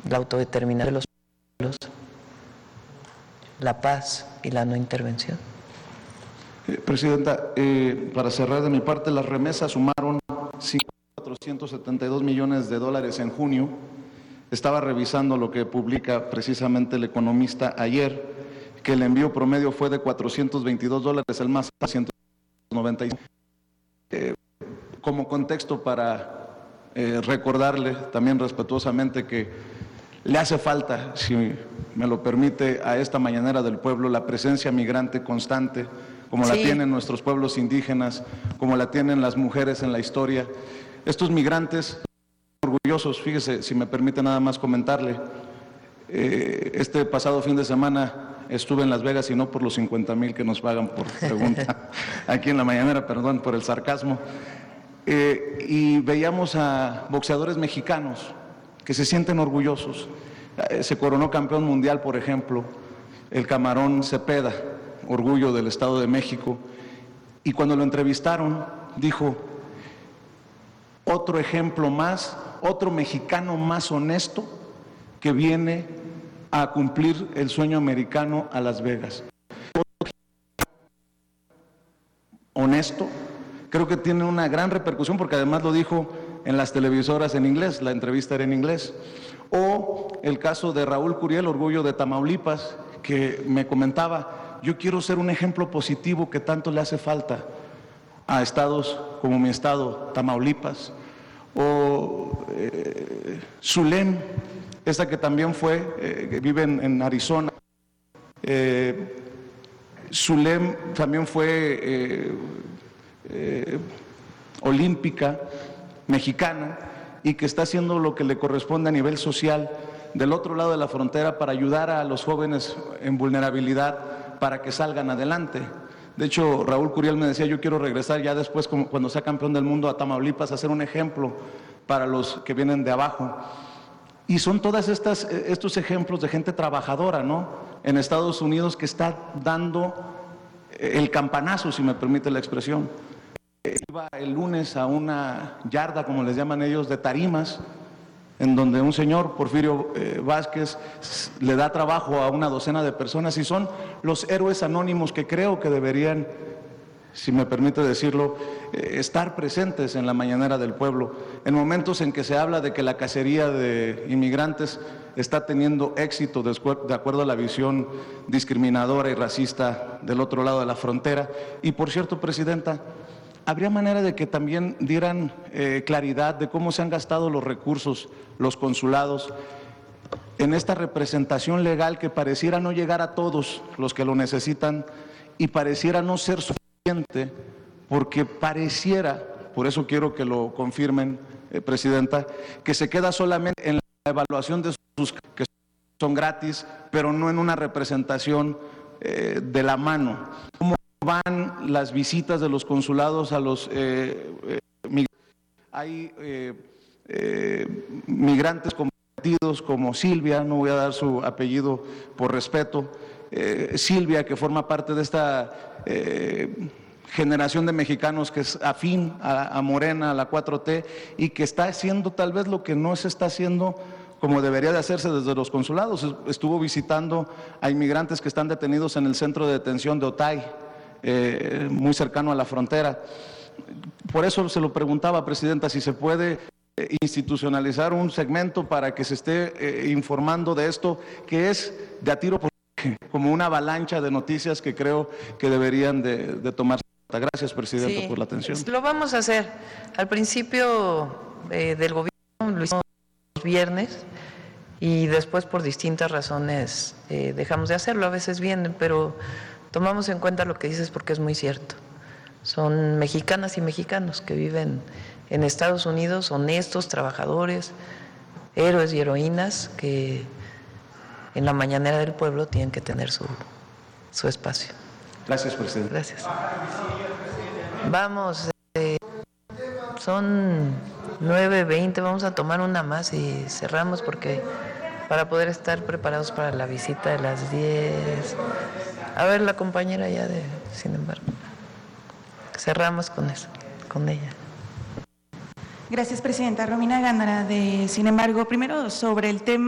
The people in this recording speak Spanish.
la autodeterminación de los pueblos, la paz y la no intervención. Presidenta, para cerrar de mi parte, las remesas sumaron $472 millones en junio. Estaba revisando lo que publica precisamente El Economista ayer, que el envío promedio fue de $422, el más alto, 195. Como contexto para recordarle también respetuosamente que le hace falta, si me lo permite, a esta mañanera del pueblo la presencia migrante constante, como la tienen nuestros pueblos indígenas, como la tienen las mujeres en la historia. Estos migrantes orgullosos, fíjese, si me permite nada más comentarle, este pasado fin de semana estuve en Las Vegas y no por los 50,000 que nos pagan por pregunta, aquí en la mañanera, perdón por el sarcasmo, y veíamos a boxeadores mexicanos que se sienten orgullosos. Se coronó campeón mundial, por ejemplo, el Camarón Cepeda, orgullo del Estado de México, y cuando lo entrevistaron dijo: otro ejemplo más, otro mexicano más honesto que viene a cumplir el sueño americano a Las Vegas. Honesto, creo que tiene una gran repercusión porque además lo dijo en las televisoras en inglés, la entrevista era en inglés. O el caso de Raúl Curiel, orgullo de Tamaulipas, que me comentaba: yo quiero ser un ejemplo positivo que tanto le hace falta a estados como mi estado, Tamaulipas. O Zulem, esta que también fue, que vive en Arizona. Zulem también fue olímpica, mexicana, y que está haciendo lo que le corresponde a nivel social del otro lado de la frontera para ayudar a los jóvenes en vulnerabilidad para que salgan adelante. De hecho, Raúl Curiel me decía: yo quiero regresar ya después, cuando sea campeón del mundo, a Tamaulipas, a ser un ejemplo para los que vienen de abajo. Y son todas estos ejemplos de gente trabajadora, ¿no?, en Estados Unidos, que está dando el campanazo, si me permite la expresión. Iba el lunes a una yarda, como les llaman ellos, de tarimas, en donde un señor, Porfirio Vázquez, le da trabajo a una docena de personas, y son los héroes anónimos que creo que deberían, si me permite decirlo, estar presentes en la mañanera del pueblo, en momentos en que se habla de que la cacería de inmigrantes está teniendo éxito de acuerdo a la visión discriminadora y racista del otro lado de la frontera. Y por cierto, Presidenta, ¿habría manera de que también dieran claridad de cómo se han gastado los recursos, los consulados, en esta representación legal que pareciera no llegar a todos los que lo necesitan y pareciera no ser suficiente, porque pareciera, por eso quiero que lo confirmen, Presidenta, que se queda solamente en la evaluación de sus que son gratis, pero no en una representación de la mano? ¿Cómo van las visitas de los consulados a los migrantes? Hay migrantes comprometidos como Silvia, no voy a dar su apellido por respeto, Silvia, que forma parte de esta generación de mexicanos que es afín a Morena, a la 4T, y que está haciendo tal vez lo que no se está haciendo como debería de hacerse desde los consulados. Estuvo visitando a inmigrantes que están detenidos en el centro de detención de Otay, muy cercano a la frontera. Por eso se lo preguntaba, Presidenta, si se puede institucionalizar un segmento para que se esté informando de esto, que es de a tiro por como una avalancha de noticias que creo que deberían de tomarse. Gracias, Presidenta, por la atención. Lo vamos a hacer. Al principio del gobierno lo hicimos los viernes y después por distintas razones dejamos de hacerlo. A veces vienen, pero tomamos en cuenta lo que dices porque es muy cierto. Son mexicanas y mexicanos que viven en Estados Unidos, honestos, trabajadores, héroes y heroínas que en la mañanera del pueblo tienen que tener su espacio. Gracias, Presidente. Gracias. Vamos, son 9:20, vamos a tomar una más y cerramos porque para poder estar preparados para la visita de las 10. A ver, la compañera ya de, sin embargo. Cerramos con eso, con ella. Gracias, Presidenta. Romina Gándara, de Sin embargo, primero sobre el tema